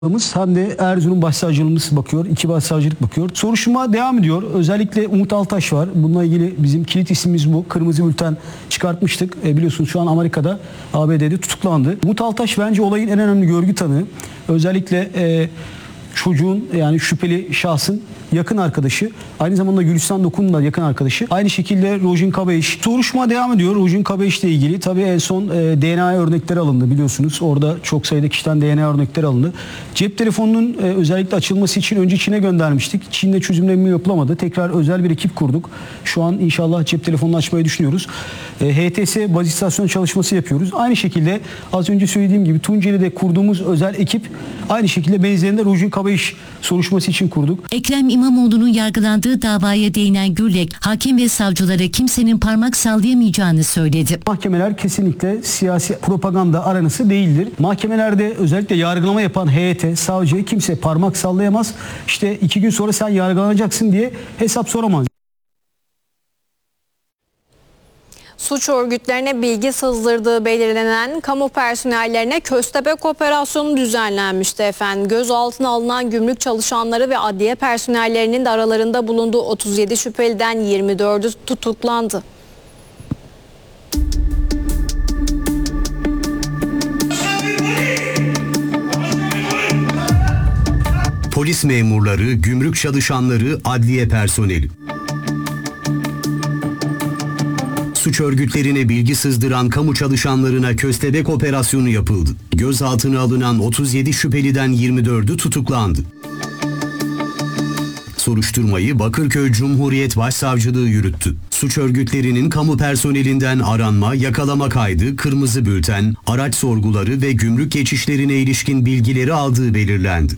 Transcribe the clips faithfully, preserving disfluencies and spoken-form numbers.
Hem de Erzurum Başsavcılığımız bakıyor, iki başsavcılık bakıyor. Soruşturma devam ediyor. Özellikle Umut Altaş var. Bununla ilgili bizim kilit ismimiz bu. Kırmızı bülten çıkartmıştık. E biliyorsunuz şu an Amerika'da, A B D'de tutuklandı. Umut Altaş bence olayın en önemli görgü tanığı. Özellikle e, çocuğun, yani şüpheli şahsın yakın arkadaşı. Aynı zamanda Gülistan Dokun'un da yakın arkadaşı. Aynı şekilde Rojin Kabeyiş. Soruşturma devam ediyor. Rojin Kabeyiş ile ilgili. Tabii en son e, D N A örnekleri alındı biliyorsunuz. Orada çok sayıda kişiden D N A örnekleri alındı. Cep telefonunun e, özellikle açılması için önce Çin'e göndermiştik. Çin'de çözümleme yapılamadı. Tekrar özel bir ekip kurduk. Şu an inşallah cep telefonunu açmayı düşünüyoruz. E, H T S baz istasyon çalışması yapıyoruz. Aynı şekilde az önce söylediğim gibi Tunceli'de kurduğumuz özel ekip aynı şekilde benzerinde Rojin Kabeyiş soruşturması için kurduk. Ekrem İmamoğlu'nun yargılandığı davaya değinen Gürlek, hakim ve savcılara kimsenin parmak sallayamayacağını söyledi. Mahkemeler kesinlikle siyasi propaganda aranası değildir. Mahkemelerde özellikle yargılama yapan heyete, savcıya kimse parmak sallayamaz. İşte iki gün sonra sen yargılanacaksın diye hesap soramaz. Suç örgütlerine bilgi sızdırdığı belirlenen kamu personellerine köstebek operasyonu düzenlenmişti efendim. Gözaltına alınan gümrük çalışanları ve adliye personellerinin de aralarında bulunduğu otuz yedi şüpheliden yirmi dördü tutuklandı. Polis memurları, gümrük çalışanları, adliye personeli. Suç örgütlerine bilgi sızdıran kamu çalışanlarına köstebek operasyonu yapıldı. Gözaltına alınan otuz yedi şüpheliden yirmi dördü tutuklandı. Soruşturmayı Bakırköy Cumhuriyet Başsavcılığı yürüttü. Suç örgütlerinin kamu personelinden aranma, yakalama kaydı, kırmızı bülten, araç sorguları ve gümrük geçişlerine ilişkin bilgileri aldığı belirlendi.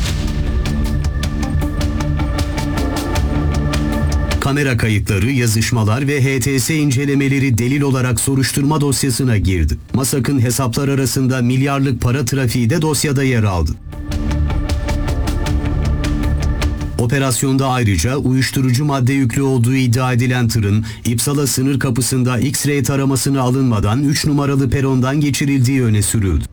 Kamera kayıtları, yazışmalar ve H T S incelemeleri delil olarak soruşturma dosyasına girdi. MASAK'ın hesaplar arasında milyarlık para trafiği de dosyada yer aldı. Operasyonda ayrıca uyuşturucu madde yüklü olduğu iddia edilen tırın İpsala sınır kapısında X-ray taramasına alınmadan üç numaralı perondan geçirildiği öne sürüldü.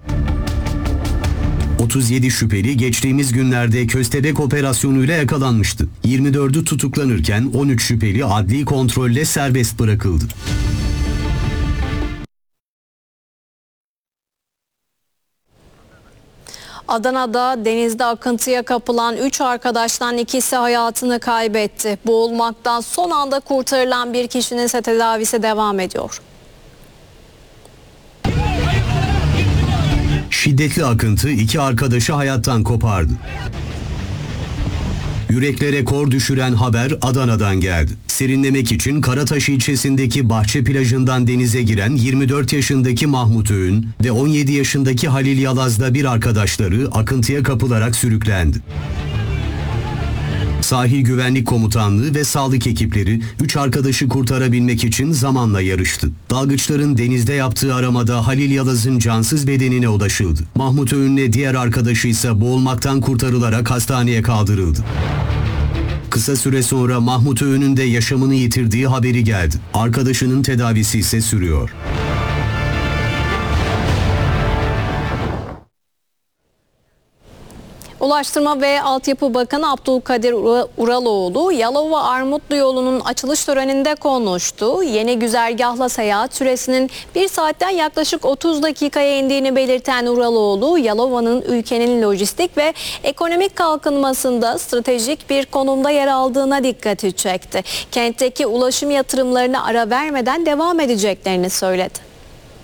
otuz yedi şüpheli geçtiğimiz günlerde köstebek operasyonuyla yakalanmıştı. yirmi dördü tutuklanırken on üç şüpheli adli kontrolle serbest bırakıldı. Adana'da denizde akıntıya kapılan üç arkadaştan ikisi hayatını kaybetti. Boğulmaktan son anda kurtarılan bir kişinin ise tedavisi devam ediyor. Şiddetli akıntı iki arkadaşı hayattan kopardı. Yüreklere kor düşüren haber Adana'dan geldi. Serinlemek için Karataş ilçesindeki Bahçe plajından denize giren yirmi dört yaşındaki Mahmut Öğün ve on yedi yaşındaki Halil Yalaz'da bir arkadaşları akıntıya kapılarak sürüklendi. Sahil Güvenlik Komutanlığı ve sağlık ekipleri üç arkadaşı kurtarabilmek için zamanla yarıştı. Dalgıçların denizde yaptığı aramada Halil Yalaz'ın cansız bedenine ulaşıldı. Mahmut Öğün'le diğer arkadaşı ise boğulmaktan kurtarılarak hastaneye kaldırıldı. Kısa süre sonra Mahmut Öğün'ün de yaşamını yitirdiği haberi geldi. Arkadaşının tedavisi ise sürüyor. Ulaştırma ve Altyapı Bakanı Abdülkadir Uraloğlu, Yalova Armutlu yolunun açılış töreninde konuştu. Yeni güzergahla seyahat süresinin bir saatten yaklaşık otuz dakikaya indiğini belirten Uraloğlu, Yalova'nın ülkenin lojistik ve ekonomik kalkınmasında stratejik bir konumda yer aldığına dikkati çekti. Kentteki ulaşım yatırımlarına ara vermeden devam edeceklerini söyledi.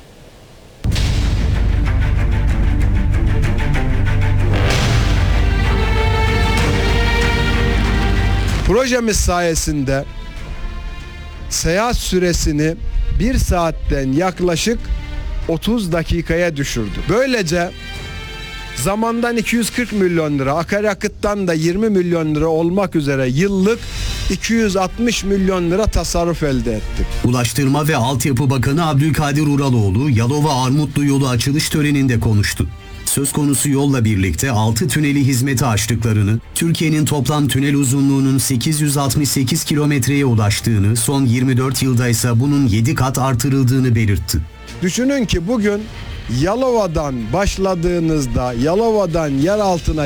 Projemiz sayesinde seyahat süresini bir saatten yaklaşık otuz dakikaya düşürdü. Böylece zamandan iki yüz kırk milyon lira, akaryakıttan da yirmi milyon lira olmak üzere yıllık iki yüz altmış milyon lira tasarruf elde ettik. Ulaştırma ve Altyapı Bakanı Abdülkadir Uraloğlu, Yalova Armutlu yolu açılış töreninde konuştu. Söz konusu yolla birlikte altı tüneli hizmete açtıklarını, Türkiye'nin toplam tünel uzunluğunun sekiz yüz altmış sekiz kilometreye ulaştığını, son yirmi dört yılda ise bunun yedi kat artırıldığını belirtti. Düşünün ki bugün Yalova'dan başladığınızda Yalova'dan yer altına